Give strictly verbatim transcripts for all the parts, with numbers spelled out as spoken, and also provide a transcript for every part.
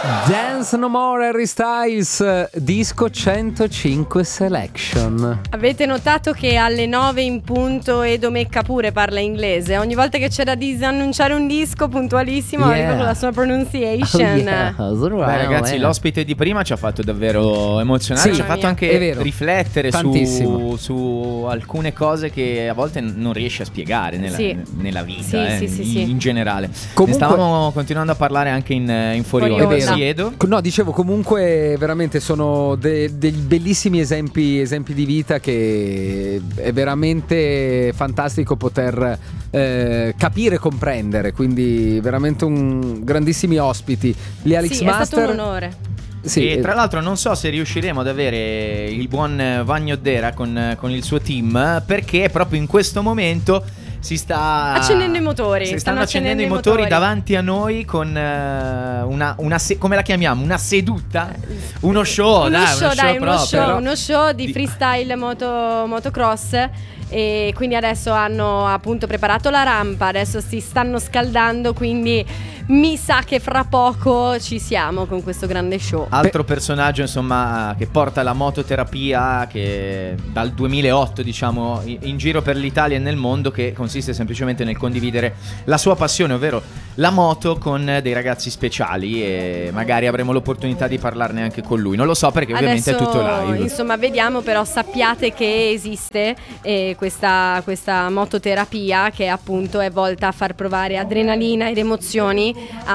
Dance No More, Harry Styles, disco centocinque Selection. Avete notato che alle nove in punto Edo Mecca pure parla inglese? Ogni volta che c'è da disannunciare un disco puntualissimo, yeah, arriva con la sua pronunciation. Oh, yeah. Beh, ragazzi, l'ospite di prima ci ha fatto davvero emozionare, sì, ci ha fatto anche riflettere su, su alcune cose che a volte non riesce a spiegare nella, sì. nella vita, sì, eh, sì, sì, in, sì. in generale. Comunque, ne stavamo continuando a parlare anche in, in fuori onda. No, dicevo, comunque veramente sono de- dei bellissimi esempi, esempi di vita che è veramente fantastico poter eh, capire e comprendere, quindi veramente un grandissimi ospiti. Gli Alex sì, Master, è stato un onore. Sì, e tra l'altro non so se riusciremo ad avere il buon Vagno Dera con, con il suo team, perché proprio in questo momento si sta accendendo i motori. Si stanno, stanno accendendo, accendendo i motori, motori davanti a noi con uh, una, una se- come la chiamiamo? Una seduta? Uno show, uno dai, show, uno dai, show uno proprio. show, uno show di freestyle moto, motocross. E quindi adesso hanno appunto preparato la rampa, adesso si stanno scaldando, quindi mi sa che fra poco ci siamo con questo grande show. Altro personaggio insomma che porta la mototerapia, che dal duemilaotto diciamo in giro per l'Italia e nel mondo, che consiste semplicemente nel condividere la sua passione, ovvero la moto, con dei ragazzi speciali, e magari avremo l'opportunità di parlarne anche con lui. Non lo so perché ovviamente adesso, è tutto live. Insomma, vediamo, però sappiate che esiste eh, questa, questa mototerapia che appunto è volta a far provare adrenalina ed emozioni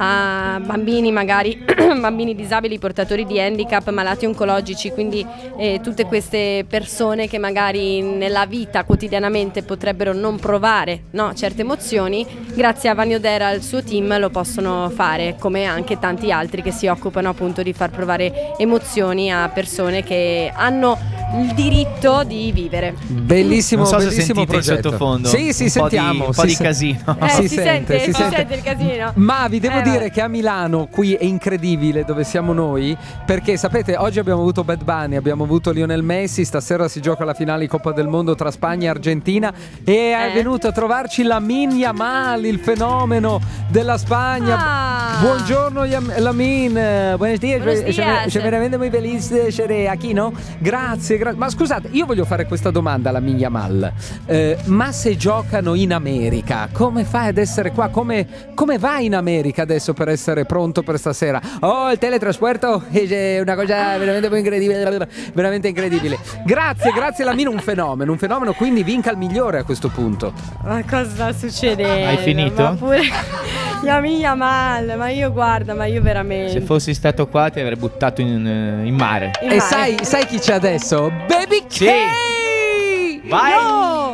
a bambini, magari bambini disabili, portatori di handicap, malati oncologici, quindi eh, tutte queste persone che magari nella vita quotidianamente potrebbero non provare, no, certe emozioni, grazie a Vagno Dera e al suo team lo possono fare, come anche tanti altri che si occupano appunto di far provare emozioni a persone che hanno il diritto di vivere. Bellissimo, non so bellissimo se progetto. In sottofondo sì, sì, un sentiamo, po' di, un po' di casino. Eh, si, si sente, sente, si, si sente. sente il casino. Ma vi devo eh, dire vai. che a Milano qui è incredibile dove siamo noi, perché sapete, oggi abbiamo avuto Bad Bunny, abbiamo avuto Lionel Messi, stasera si gioca la finale di Coppa del Mondo tra Spagna e Argentina, e eh. è venuto a trovarci Lamine Yamal, il fenomeno della Spagna. Ah. Buongiorno Yam- Lamine, buenos días, Buenos días. sono veramente muy feliz de essere aquí, no? Grazie, gra- ma scusate, io voglio fare questa domanda alla Lamine Yamal, eh, ma se giocano in America, come fai ad essere qua? Come, come vai in America adesso per essere pronto per stasera? Oh, il teletrasporto è una cosa veramente incredibile, veramente incredibile. Grazie, grazie Lamine, un fenomeno, un fenomeno, quindi vinca il migliore a questo punto. Ma cosa sta succedendo? Hai finito? Ma pure Lamine Yamal, ma io guarda, ma io veramente. Se fossi stato qua ti avrei buttato in, in mare. In e mare. sai, sai chi c'è adesso? Baby K! Sì. Vai! No!